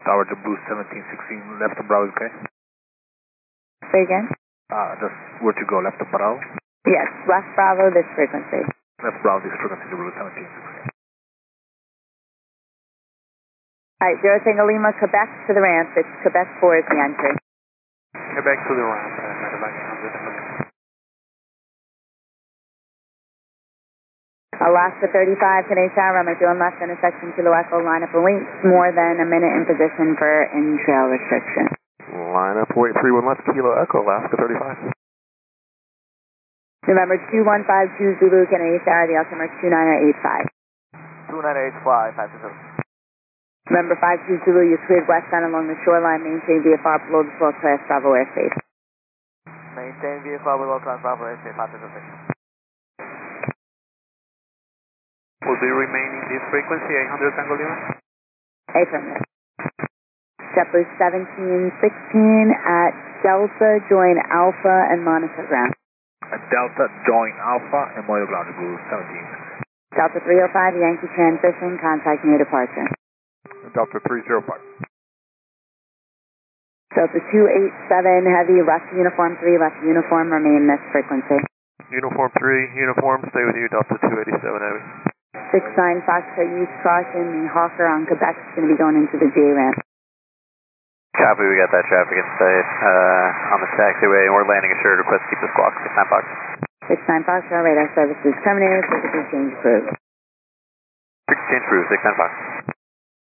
Tower to Blue 1716, left to Bravo, okay? Say again? Just where to go, left to Bravo? Yes, left Bravo, this frequency. Left Bravo, this frequency to Blue 1716. Alright, 0 Tango Lima, Quebec to the ramp. It's Quebec 4 is the entry. Quebec to the ramp, Alaska 35, Canadian Tower, runway 21 left, intersection Kilo Echo, line up and wait more than a minute in position for in-trail restriction. Line up, wait 31 left, Kilo Echo, Alaska 35. Remember, 2152 Zulu, Canadian Tower, the altimeter 2985. 2985, 520. Remember, 52 Zulu, you're cleared westbound along the shoreline, maintain VFR below the floor class Bravo airspace. Maintain VFR below class Bravo airspace, 520. Will be remaining this frequency, 800 Tango Lima? Affirmative. JetBlue 1716 at Delta, join Alpha and monitor ground. At Delta, join Alpha and monitor ground to Blue 17. Delta 305, Yankee transition, contact near departure. Delta 305. Delta 287, heavy, left uniform 3, left uniform, remain this frequency. Uniform 3, uniform, stay with you, Delta 287 heavy. 69 Foxtrot, use caution, the Hawker on Quebec is going to be going into the J ramp. Copy, we got that traffic inside on the taxiway, and we're landing assured. Request keep the squawk, 69 Fox. 69 Foxtrot, radar services terminated, frequency change approved. Frequency change approved, 69 Fox.